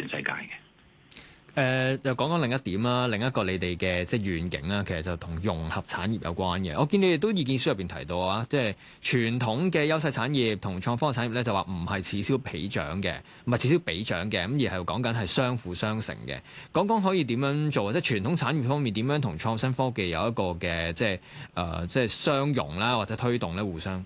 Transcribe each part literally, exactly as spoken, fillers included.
世界嘅。 誒、呃、又講講另一點啦，另一個你哋嘅即係願景啦，其實就同融合產業有關嘅。我見你哋都意見書入邊提到啊，即係傳統嘅優勢產業同創科產業咧，就話唔係此消彼長嘅，唔係此消彼長嘅，咁而係講緊係相輔相成嘅。講講可以點樣做，即係傳統產業方面點樣同創新科技有一個嘅即係誒、呃、即係相融啦，或者推動咧互相。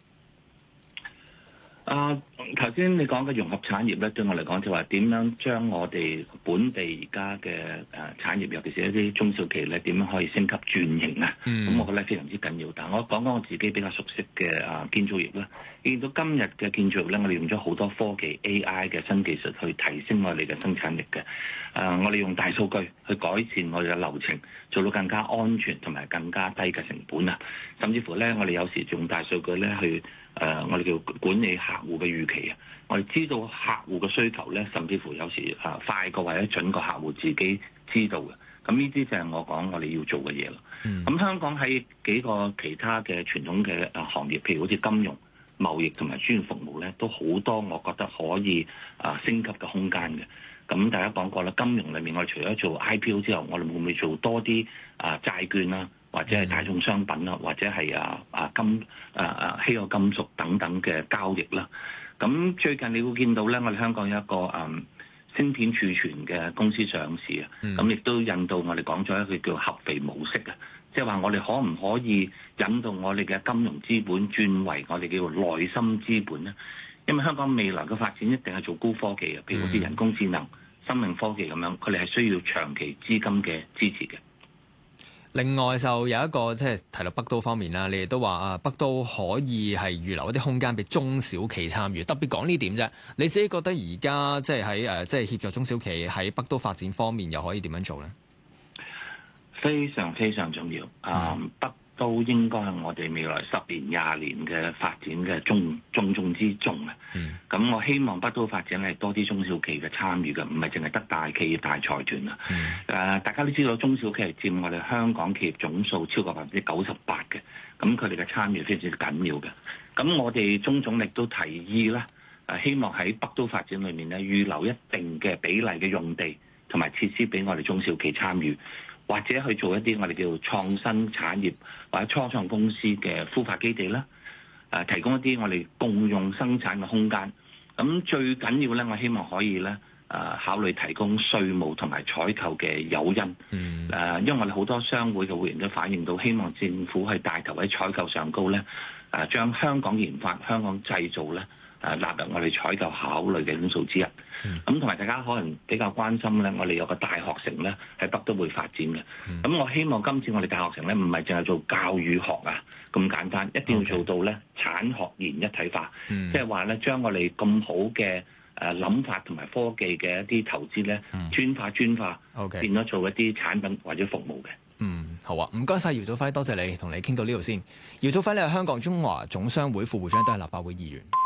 啊，頭先你講嘅融合產業咧，對我嚟講就話點樣將我哋本地而家嘅誒產業，尤其是一啲中小企咧，點樣可以升級轉型啊？咁、mm. 我覺得非常之緊要。但係我講講我自己比較熟悉嘅啊建造業啦，見到今日嘅建造業咧，我哋用咗好多科技 A I 嘅新技術去提升我哋嘅生產力嘅。誒、啊，我哋用大數據去改善我哋嘅流程，做到更加安全同埋更加低嘅成本啊！甚至乎咧，我哋有時用大數據咧去。誒、呃，我哋叫管理客戶嘅預期啊！我哋知道客戶嘅需求咧，甚至乎有時誒、呃、快過或者準過客戶自己知道嘅。咁呢啲就係我講我哋要做嘅嘢咯。咁、嗯、香港喺幾個其他嘅傳統嘅誒行業，譬如好似金融、貿易同埋專業服務咧，都好多我覺得可以啊、呃、升級嘅空間嘅。咁大家講過啦，金融裏面我哋除咗做 I P O 之後，我哋會唔會做多啲啊債券啦？或者係大宗商品啦，或者係啊啊金啊啊稀有金屬等等嘅交易啦。咁最近你會見到咧，我哋香港有一個嗯芯片儲存嘅公司上市啊。咁亦、嗯、都引導我哋講咗一個叫合肥模式啊，即係話我哋可唔可以引導我哋嘅金融資本轉為我哋叫做內心資本咧？因為香港未來嘅發展一定係做高科技啊，譬如好似人工智能、生命科技咁樣，佢哋係需要長期資金嘅支持嘅。 另外就有一個即係提到北都方面啦，你哋都話啊，北都可以係預留一啲空間俾中小企參與，特別講呢點啫。你自己覺得而家即係喺誒即係協助中小企喺北都發展方面，又可以點樣做咧？ 非常非常重要啊！嗯、北都應該係我哋未來十年、廿年嘅發展嘅重重中之重啊！咁、嗯、我希望北都發展係多啲中小企嘅參與嘅，唔係淨係得大企業、大財團啊！誒、嗯呃，大家都知道中小企係佔我哋香港企業總數超過百分之九十八嘅，咁佢哋嘅參與非常之緊要嘅。咁我哋中總力都提議啦，誒，希望喺北都發展裏面咧預留一定嘅比例嘅用地同埋設施俾我哋中小企參與。或者去做一啲我哋叫創新產業或者初創公司嘅孵化基地啦，誒提供一啲我哋共用生產嘅空間。咁最緊要咧，我希望可以咧誒考慮提供稅務同埋採購嘅誘因。嗯。誒，因為我哋好多商會嘅會員都反映到，希望政府係帶頭喺採購上高咧，誒將香港研發、香港製造咧。誒納入我哋採購考慮嘅因素之一，咁同埋大家可能比較關心咧，我哋有個大學城咧喺北都會發展嘅，咁、嗯、我希望今次我哋大學城咧唔係淨係做教育學啊咁簡單，一定要做到咧產學研一體化，即係話咧將我哋咁好嘅誒諗法同埋科技嘅一啲投資咧專化專化，Okay. 變咗做一啲產品或者服務嘅。 嗯，好啊，唔該晒姚祖輝，多謝你同你傾到呢度先。姚祖輝咧係香港中華總商會副會長，都係立法會議員。